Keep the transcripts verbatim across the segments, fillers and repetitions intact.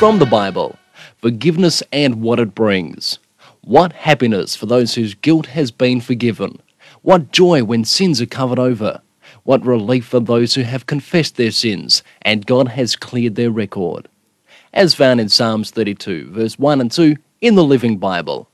from the Bible. Forgiveness and what it brings. What happiness for those whose guilt has been forgiven. What joy when sins are covered over. What relief for those who have confessed their sins and God has cleared their record. As found in Psalms thirty-two, verse one and two in the Living Bible.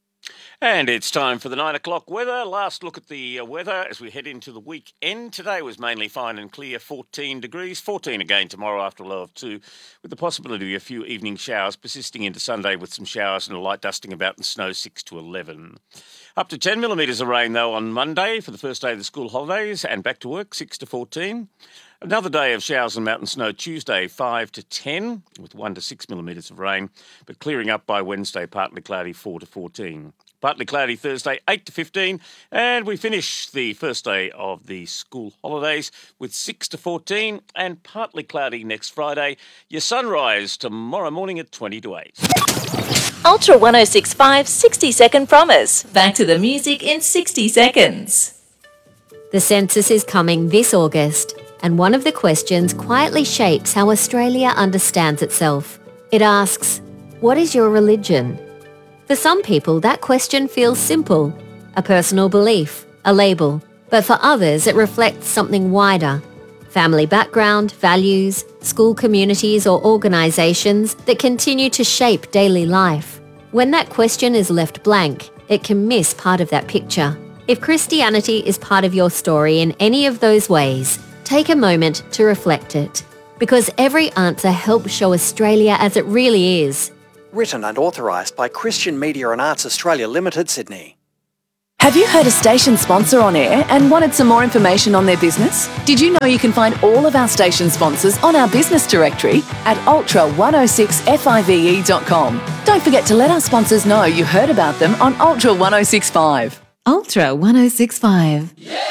And it's time for the nine o'clock weather. Last look at the uh, weather as we head into the weekend. Today was mainly fine and clear, fourteen degrees. fourteen again tomorrow after a low of two, with the possibility of a few evening showers persisting into Sunday with some showers and a light dusting about and snow six to eleven. Up to ten millimetres of rain, though, on Monday for the first day of the school holidays and back to work, six to fourteen. Another day of showers and mountain snow Tuesday, five to ten, with one to six millimetres of rain, but clearing up by Wednesday, partly cloudy, four to fourteen. Partly cloudy Thursday, eight to fifteen, and we finish the first day of the school holidays with six to fourteen, and partly cloudy next Friday. Your sunrise tomorrow morning at twenty to eight. Ultra one oh six point five sixty second promise. Back to the music in sixty seconds. The census is coming this August, and one of the questions quietly shapes how Australia understands itself. It asks, what is your religion? For some people, that question feels simple, a personal belief, a label. But for others, it reflects something wider. Family background, values, school communities or organisations that continue to shape daily life. When that question is left blank, it can miss part of that picture. If Christianity is part of your story in any of those ways, take a moment to reflect it. Because every answer helps show Australia as it really is. Written and authorised by Christian Media and Arts Australia Limited, Sydney. Have you heard a station sponsor on air and wanted some more information on their business? Did you know you can find all of our station sponsors on our business directory at ultra one oh six five e dot com? Don't forget to let our sponsors know you heard about them on Ultra one oh six point five. Ultra one oh six point five. Yeah!